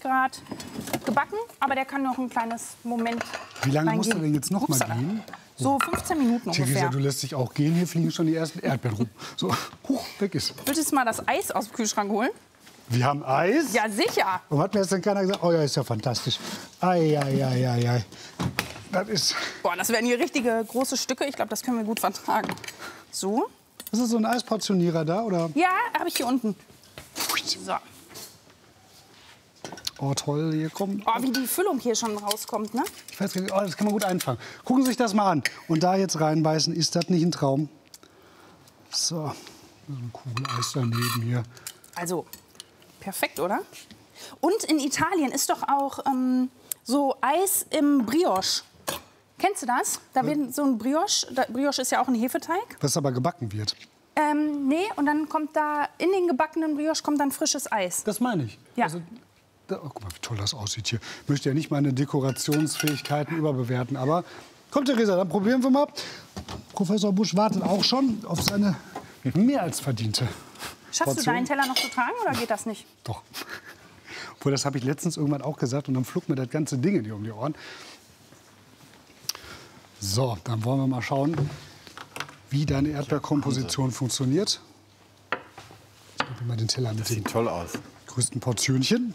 Grad gebacken, aber der kann noch ein kleines Moment. Wie lange reingehen. musst du denn jetzt noch mal gehen? So 15 Minuten ungefähr. Theresa, du lässt dich auch gehen. Hier fliegen schon die ersten Erdbeeren rum. So, huch, weg ist. Willst du mal das Eis aus dem Kühlschrank holen? Wir haben Eis? Ja, sicher. Warum hat mir jetzt denn keiner gesagt, oh ja, ist ja fantastisch. Ei, ei, ei, ei, ei. Das ist... Boah, das werden hier richtige große Stücke. Ich glaube, das können wir gut vertragen. So. Ist das so ein Eisportionierer da, oder? Ja, habe ich hier unten. So. Oh, toll, hier kommt... Oh, wie die Füllung hier schon rauskommt, ne? Ich weiß gar nicht, oh, das kann man gut einfangen. Gucken Sie sich das mal an. Und da jetzt reinbeißen, ist das nicht ein Traum? So, ein Kugeleis daneben hier. Also, perfekt, oder? Und in Italien ist doch auch so Eis im Brioche. Kennst du das? Da wird so ein Brioche, Brioche ist ja auch ein Hefeteig. Was aber gebacken wird. Nee, und dann kommt da in den gebackenen Brioche kommt dann frisches Eis. Das meine ich. Ja. Also, oh, guck mal, wie toll das aussieht hier. Ich möchte ja nicht meine Dekorationsfähigkeiten überbewerten, aber komm, Theresa, dann probieren wir mal. Professor Busch wartet auch schon auf seine mehr als verdiente Schaffst Portion. du deinen Teller noch zu tragen oder geht das nicht? Doch. Obwohl, das habe ich letztens irgendwann auch gesagt und dann flog mir das ganze Ding hier um die Ohren. So, dann wollen wir mal schauen, wie deine Erdbeerkomposition funktioniert. Ich gebe mal den Teller mit Das den sieht toll aus. größten Portionchen.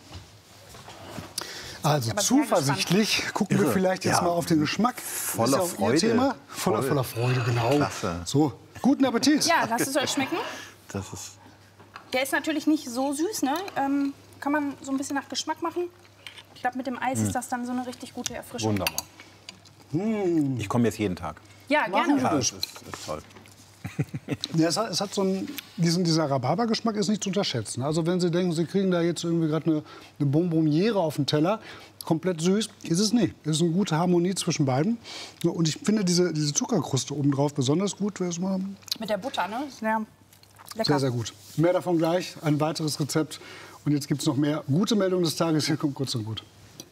Also aber sehr zuversichtlich gucken wir vielleicht jetzt Ja. mal auf den Geschmack. Voller Das ist ja auch Ihr Freude. Thema. Voll. Voller Freude, genau. Klasse. So, guten Appetit. Ja, lasst es euch schmecken. Das ist Der ist natürlich nicht so süß, ne? Kann man so ein bisschen nach Geschmack machen. Ich glaube, mit dem Eis ist das dann so eine richtig gute Erfrischung. wunderbar. Ich komme jetzt jeden Tag. Ja, gerne. Ja, das ist toll. Ja, es hat so einen, dieser Rhabarbergeschmack ist nicht zu unterschätzen. Also wenn Sie denken, Sie kriegen da jetzt irgendwie gerade eine Bonbonniere auf den Teller, komplett süß, ist es nicht. Es ist eine gute Harmonie zwischen beiden. Und ich finde diese Zuckerkruste obendrauf besonders gut. Mit der Butter, ne? Sehr lecker. Sehr, sehr gut. Mehr davon gleich, ein weiteres Rezept. Und jetzt gibt es noch mehr gute Meldungen des Tages. Hier kommt kurz und gut.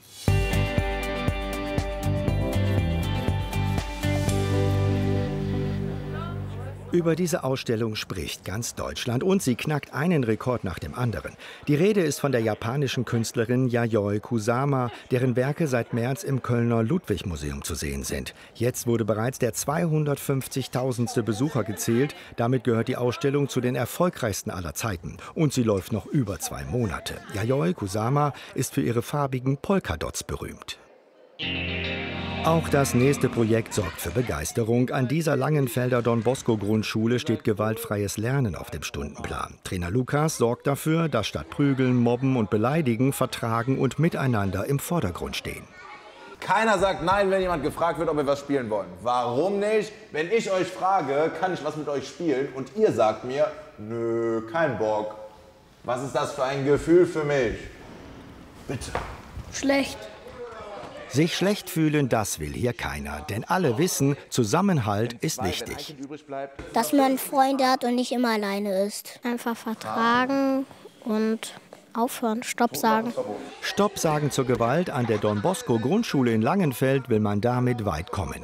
Über diese Ausstellung spricht ganz Deutschland und sie knackt einen Rekord nach dem anderen. Die Rede ist von der japanischen Künstlerin Yayoi Kusama, deren Werke seit März im Kölner Ludwig-Museum zu sehen sind. Jetzt wurde bereits der 250.000. Besucher gezählt. Damit gehört die Ausstellung zu den erfolgreichsten aller Zeiten. Und sie läuft noch über 2 Monate. Yayoi Kusama ist für ihre farbigen Polkadots berühmt. Auch das nächste Projekt sorgt für Begeisterung. An dieser Langenfelder Don-Bosco-Grundschule steht gewaltfreies Lernen auf dem Stundenplan. Trainer Lukas sorgt dafür, dass statt Prügeln, Mobben und Beleidigen Vertragen und Miteinander im Vordergrund stehen. Keiner sagt nein, wenn jemand gefragt wird, ob wir was spielen wollen. Warum nicht? Wenn ich euch frage, kann ich was mit euch spielen und ihr sagt mir, nö, kein Bock. Was ist das für ein Gefühl für mich? Bitte. Schlecht. Sich schlecht fühlen, das will hier keiner. Denn alle wissen, Zusammenhalt ist wichtig. Dass man Freunde hat und nicht immer alleine ist. Einfach vertragen und aufhören, Stopp sagen. Stopp sagen zur Gewalt. An der Don-Bosco-Grundschule in Langenfeld will man damit weit kommen.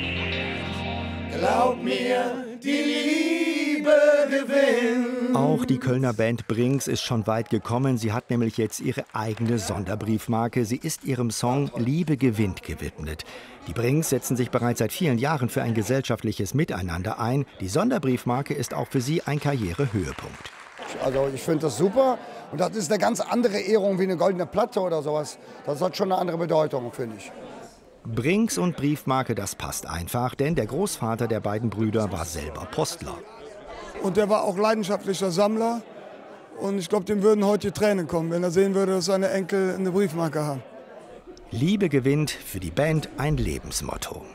Glaub mir, die Liebe gewinnt. Auch die Kölner Band Brings ist schon weit gekommen. Sie hat nämlich jetzt ihre eigene Sonderbriefmarke. Sie ist ihrem Song Liebe gewinnt gewidmet. Die Brings setzen sich bereits seit vielen Jahren für ein gesellschaftliches Miteinander ein. Die Sonderbriefmarke ist auch für sie ein Karrierehöhepunkt. Also ich finde das super und das ist eine ganz andere Ehrung wie eine goldene Platte oder sowas. Das hat schon eine andere Bedeutung, finde ich. Brings und Briefmarke, das passt einfach, denn der Großvater der beiden Brüder war selber Postler. Und der war auch leidenschaftlicher Sammler. Und ich glaube, dem würden heute die Tränen kommen, wenn er sehen würde, dass seine Enkel eine Briefmarke haben. Liebe gewinnt, für die Band ein Lebensmotto.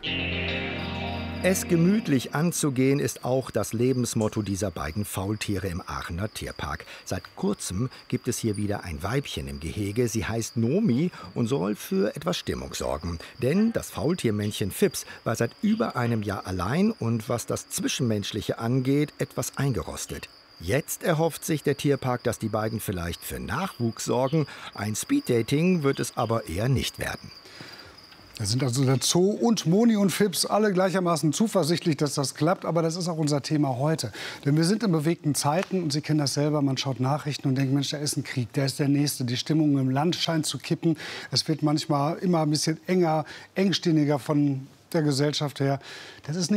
Es gemütlich anzugehen ist auch das Lebensmotto dieser beiden Faultiere im Aachener Tierpark. Seit kurzem gibt es hier wieder ein Weibchen im Gehege. Sie heißt Nomi und soll für etwas Stimmung sorgen. Denn das Faultiermännchen Fips war seit über einem Jahr allein und was das Zwischenmenschliche angeht, etwas eingerostet. Jetzt erhofft sich der Tierpark, dass die beiden vielleicht für Nachwuchs sorgen. Ein Speeddating wird es aber eher nicht werden. Da sind also der Zoo und Moni und Fips alle gleichermaßen zuversichtlich, dass das klappt. Aber das ist auch unser Thema heute. Denn wir sind in bewegten Zeiten und Sie kennen das selber. Man schaut Nachrichten und denkt, Mensch, da ist ein Krieg, der ist der nächste. Die Stimmung im Land scheint zu kippen. Es wird manchmal immer ein bisschen enger, engstirniger von der Gesellschaft her. Das ist nicht